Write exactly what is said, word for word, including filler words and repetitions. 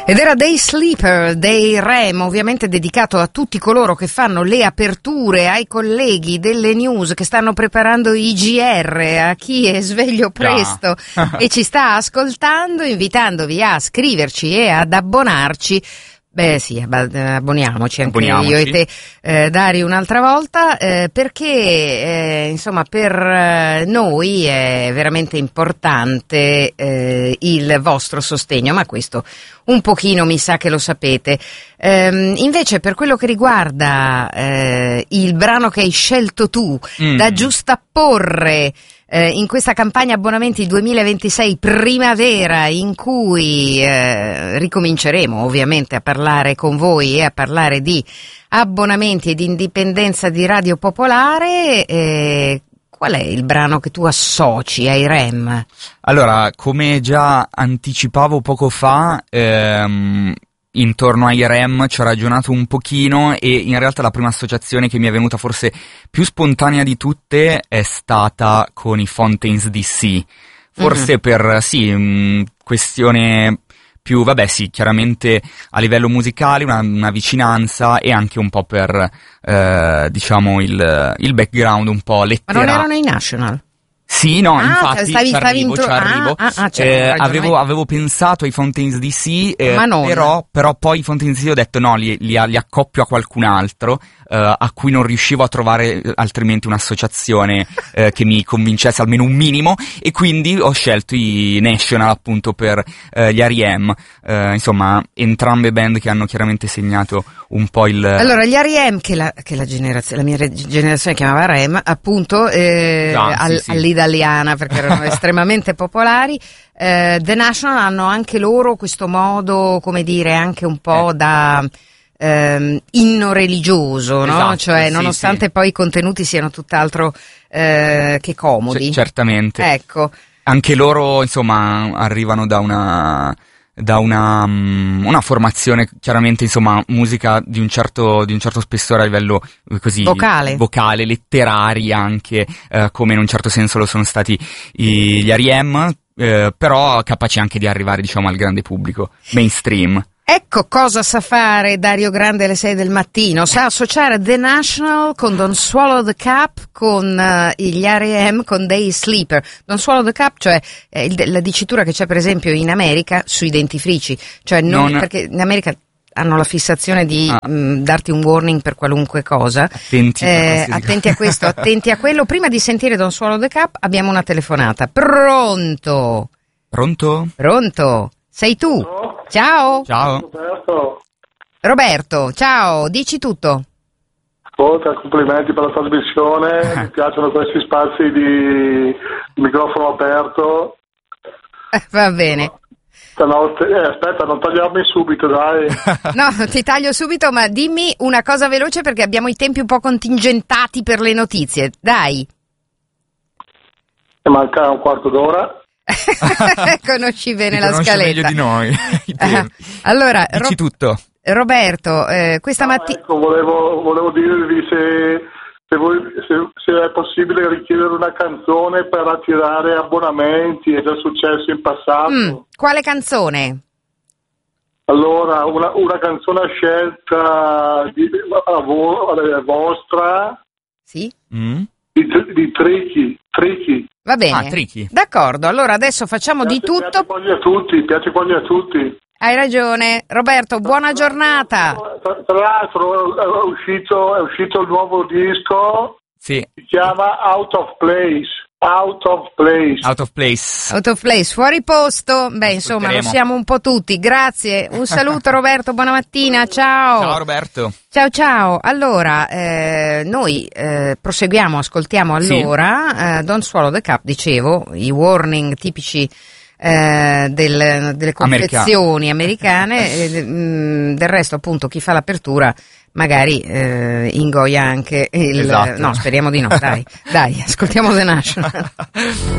Ed era Day Sleeper dei Rem, ovviamente dedicato a tutti coloro che fanno le aperture, ai colleghi delle news che stanno preparando i G R, a chi è sveglio presto yeah. e ci sta ascoltando, invitandovi a scriverci e ad abbonarci. Beh sì, abboniamoci anche abboniamoci. io e te, eh, Dario, un'altra volta, eh, perché eh, insomma per noi è veramente importante eh, il vostro sostegno, ma questo un pochino mi sa che lo sapete. Eh, invece per quello che riguarda eh, il brano che hai scelto tu, mm. da giustapporre Eh, in questa campagna abbonamenti duemilaventisei primavera, in cui eh, ricominceremo ovviamente a parlare con voi e a parlare di abbonamenti e di indipendenza di Radio Popolare, eh, qual è il brano che tu associ ai Rem? Allora, come già anticipavo poco fa, ehm, intorno ai Rem ci ho ragionato un pochino e in realtà la prima associazione che mi è venuta forse più spontanea di tutte è stata con i Fontaines D C. Forse mm-hmm. per, sì, mh, questione più, vabbè sì, chiaramente a livello musicale una, una vicinanza e anche un po' per, eh, diciamo, il, il background un po' letterario. Ma non erano i National? Sì, no, ah, infatti stavi, ci arrivo, intro... ci arrivo. Ah, ah, ah, eh, avevo, avevo pensato ai Fontaines D C, eh, però, però poi i Fontaines D C ho detto no, li, li, li accoppio a qualcun altro, eh, a cui non riuscivo a trovare altrimenti un'associazione eh, che mi convincesse almeno un minimo, e quindi ho scelto i National appunto per eh, gli R E M, eh, insomma entrambe band che hanno chiaramente segnato un po' il... Allora, gli R E M, che la, che la, generazio- la mia generazione chiamava Rem, appunto, eh, ah, al, sì, sì. all'italiana, perché erano estremamente popolari. eh, The National hanno anche loro questo modo, come dire, anche un po' eh. da ehm, inno religioso, no? Esatto, Cioè, sì, nonostante sì. poi i contenuti siano tutt'altro eh, che comodi. C- certamente. Ecco. Anche loro, insomma, arrivano da una... da una, um, una formazione, chiaramente, insomma, musica di un certo di un certo spessore a livello eh, così vocale, vocale letterari anche, eh, come in un certo senso lo sono stati i, gli R E M, eh, però capaci anche di arrivare, diciamo, al grande pubblico mainstream. Ecco cosa sa fare Dario Grande alle sei del mattino, sa associare The National con Don't Swallow the Cup, con uh, gli R E M, con Day Sleeper. Don't Swallow the Cup, cioè eh, il, la dicitura che c'è per esempio in America sui dentifrici, cioè non, non... perché in America hanno la fissazione di ah. mh, darti un warning per qualunque cosa. Attenti, eh, attenti a questo, attenti a quello. Prima di sentire Don't Swallow the Cup abbiamo una telefonata. Pronto? Pronto? Pronto? Sei tu? No. Ciao. Ciao. Roberto. Roberto, ciao, dici tutto. Ascolta, complimenti per la trasmissione, mi piacciono questi spazi di microfono aperto. Va bene. Stanotte, eh, aspetta, non tagliarmi subito, dai. No, ti taglio subito, ma dimmi una cosa veloce perché abbiamo i tempi un po' contingentati per le notizie, dai. E manca un quarto d'ora. Conosci bene Ti la conosci scaletta. meglio di noi. uh, allora, dici Ro- tutto. Roberto, eh, questa ah, mattina... Ecco, volevo, volevo dirvi se, se, voi, se, se è possibile richiedere una canzone per attirare abbonamenti, è già successo in passato. Mm, quale canzone? Allora, una, una canzone scelta di, a, vo, a vostra. Sì? Mm? Di, di Tricky, Tricky. Va bene, ah, Tricky. D'accordo, allora adesso facciamo Piace, di tutto. Piace quasi a tutti, piace quasi a tutti. Hai ragione, Roberto, buona giornata. Tra, tra l'altro è uscito, è uscito il nuovo disco, sì. Si chiama Out of Place, Out of Place. Out of Place. Out of Place, fuori posto. Beh, insomma, lo siamo un po' tutti. Grazie, un saluto Roberto, buona mattina, ciao. Ciao Roberto. Ciao ciao, allora eh, noi eh, proseguiamo, ascoltiamo allora sì. eh, Don't Swallow the Cup, dicevo, i warning tipici eh, del, delle confezioni America. americane, eh, mh, del resto appunto chi fa l'apertura magari eh, ingoia anche il... Esatto. No, speriamo di no, dai, dai, ascoltiamo The National.